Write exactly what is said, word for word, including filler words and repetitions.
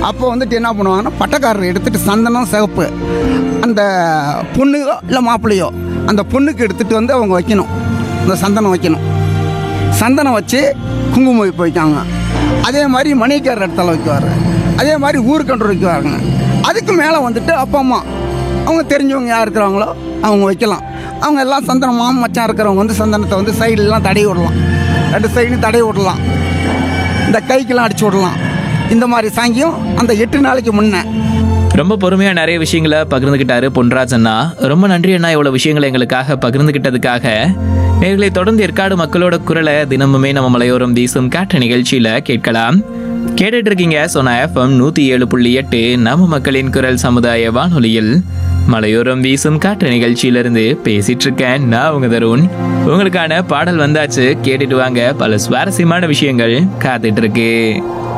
அப்போ வந்துட்டு என்ன பண்ணுவாங்கன்னா பட்டக்காரர் எடுத்துகிட்டு சந்தனம் சிவப்பு அந்த பொண்ணுயோ இல்லை மாப்பிள்ளையோ அந்த பொண்ணுக்கு எடுத்துகிட்டு வந்து அவங்க வைக்கணும், இந்த சந்தனம் வைக்கணும். சந்தனம் வச்சு குங்குமம் வைப்பு வைக்காங்க. அதே மாதிரி மணிக்காரர் இடத்துல வைக்குவார். அதே மாதிரி ஊருக்கன்று வைக்குவாருங்க. அதுக்கு மேலே வந்துட்டு அப்பா அம்மா அவங்க தெரிஞ்சவங்க யார் இருக்கிறாங்களோ அவங்க வைக்கலாம். அவங்க எல்லாம் சந்தனம் மாமன் மச்சான் இருக்கிறவங்க வந்து சந்தனத்தை வந்து சைடுலாம் தடவி விடலாம், ரெண்டு சைடு தடவி விடலாம், இந்த கைக்கெல்லாம் அடிச்சு விடலாம். இந்த மாதிரி சாங்கியம் அந்த எட்டு நாளைக்கு முன்னே. ரொம்ப பொறுமையா நிறைய விஷயங்களை பகிர்ந்துகிட்டாரு பொன்ராஜ் அண்ணா. ரொம்ப நன்றி அண்ணா, இவ்வளவு விஷயங்களை எங்களுக்காக பகிர்ந்துகிட்டதுக்காக. நேர்களை தொடர்ந்து ஏற்காடு மக்களோட குரலை தினமுமே நம்ம மலையோரம் வீசும் காற்று நிகழ்ச்சியில கேட்கலாம். கேட்டுட்டு இருக்கீங்க சோனா எஃப்எம் நூத்தி ஏழு புள்ளி எட்டு நம்ம மக்களின் குரல் சமுதாய வானொலியில் மலையோரம் வீசும் காற்று நிகழ்ச்சியிலிருந்து பேசிட்டு இருக்கேன் நான் உங்க தருண். உங்களுக்கான பாடல் வந்தாச்சு, கேட்டுட்டு வாங்க. பல சுவாரஸ்யமான விஷயங்கள் காத்துட்டு இருக்கு.